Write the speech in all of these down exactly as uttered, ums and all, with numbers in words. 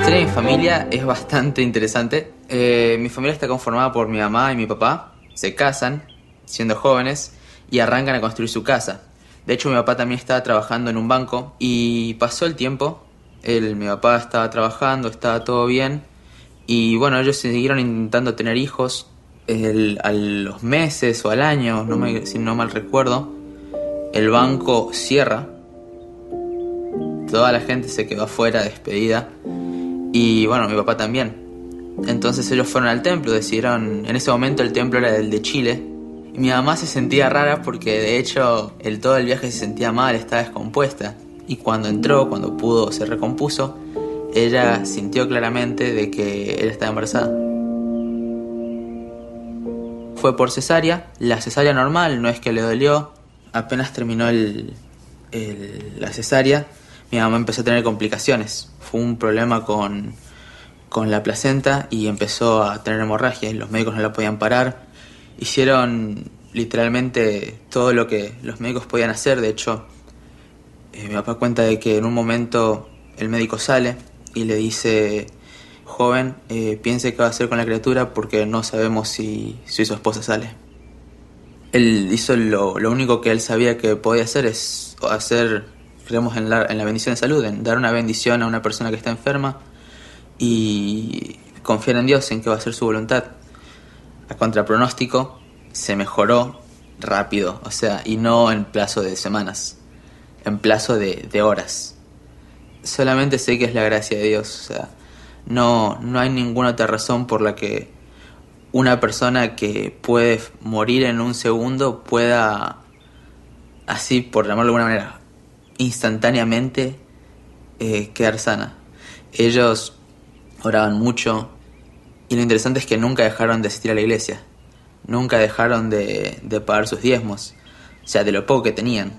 historia de mi familia es bastante interesante. Eh, mi familia está conformada por mi mamá y mi papá. Se casan siendo jóvenes y arrancan a construir su casa. De hecho, mi papá también estaba trabajando en un banco y pasó el tiempo. Él, mi papá estaba trabajando, estaba todo bien. Y bueno, ellos siguieron intentando tener hijos. El- a los meses o al año, no me, si no mal recuerdo, el banco cierra. Toda la gente se quedó afuera, despedida. Y bueno, mi papá también. Entonces ellos fueron al templo, decidieron... En ese momento el templo era el de Chile. Y mi mamá se sentía rara porque de hecho el todo el viaje se sentía mal, estaba descompuesta. Y cuando entró, cuando pudo, se recompuso, ella sintió claramente de que ella estaba embarazada. Fue por cesárea, la cesárea normal, no es que le dolió. Apenas terminó el, el- la cesárea, mi mamá empezó a tener complicaciones. Fue un problema con, con la placenta y empezó a tener hemorragia y los médicos no la podían parar. Hicieron literalmente todo lo que los médicos podían hacer. De hecho, eh, mi papá cuenta de que en un momento el médico sale y le dice: joven, eh, piense qué va a hacer con la criatura porque no sabemos si, si su esposa sale. Él hizo lo, lo único que él sabía que podía hacer, es hacer, creemos en la, en la bendición de salud, en dar una bendición a una persona que está enferma y confiar en Dios, en que va a ser su voluntad. A contrapronóstico, se mejoró rápido, o sea, y no en plazo de semanas, en plazo de, de horas. Solamente sé que es la gracia de Dios, o sea, no, no hay ninguna otra razón por la que una persona que puede morir en un segundo pueda, así por llamarlo de alguna manera, instantáneamente eh, quedar sana. Ellos oraban mucho y lo interesante es que nunca dejaron de asistir a la iglesia, nunca dejaron de, de pagar sus diezmos, o sea, de lo poco que tenían.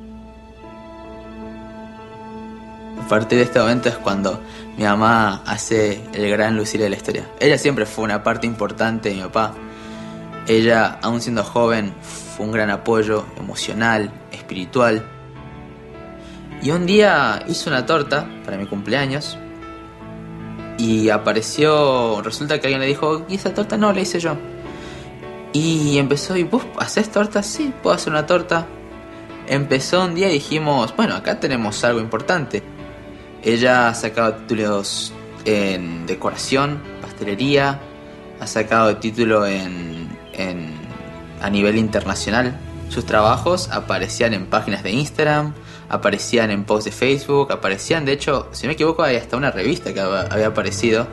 A partir de este momento es cuando mi mamá hace el gran lucir de la historia. Ella siempre fue una parte importante de mi papá. Ella, aún siendo joven, fue un gran apoyo emocional, espiritual. Y un día hizo una torta para mi cumpleaños y apareció, resulta que alguien le dijo: ¿y esa torta? No, la hice yo. Y empezó: ¿y vos hacés tortas? Sí, puedo hacer una torta. Empezó un día y dijimos: bueno, acá tenemos algo importante. Ella ha sacado títulos en decoración, pastelería, ha sacado título en, en a nivel internacional. Sus trabajos aparecían en páginas de Instagram, aparecían en posts de Facebook, aparecían, de hecho, si no me equivoco, hay hasta una revista que había aparecido.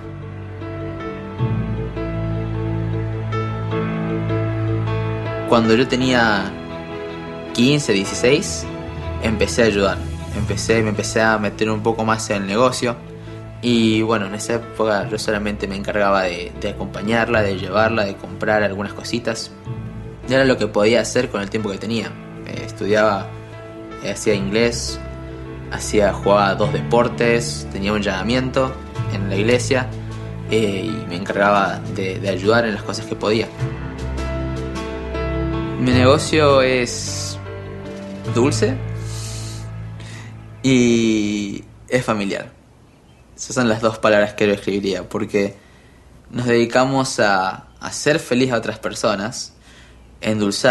Cuando yo tenía quince, dieciséis, empecé a ayudar. Empecé, me empecé a meter un poco más en el negocio. Y bueno, en esa época yo solamente me encargaba de, de acompañarla, de llevarla, de comprar algunas cositas. Y era lo que podía hacer con el tiempo que tenía. Eh, estudiaba, eh, hacía inglés, hacía, jugaba dos deportes, tenía un llamamiento en la iglesia, eh, y me encargaba de, de ayudar en las cosas que podía. Mi negocio es dulce y es familiar. Esas son las dos palabras que yo escribiría, porque nos dedicamos a hacer feliz a otras personas, endulzar